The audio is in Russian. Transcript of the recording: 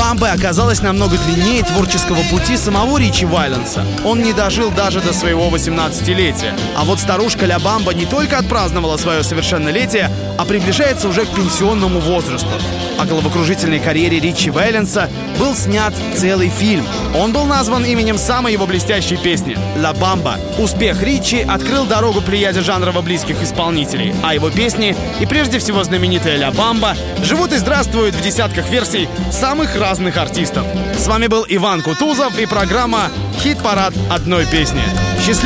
Бамбы оказалась намного длиннее творческого пути самого Ричи Вайленса. Он не дожил даже до своего 18-летия. А вот старушка Ля Бамба не только отпраздновала свое совершеннолетие, а приближается уже к пенсионному возрасту. О головокружительной карьере Ричи Вайленса был снят целый фильм. Он был назван именем самой его блестящей песни «Ла Бамба». Успех Ричи открыл дорогу плеяде жанрово близких исполнителей, а его песни, и прежде всего знаменитая «Ля Бамба», живут и здравствуют в десятках версий самых разных артистов. С вами был Иван Кутузов и программа «Хит-парад одной песни». Счастливо!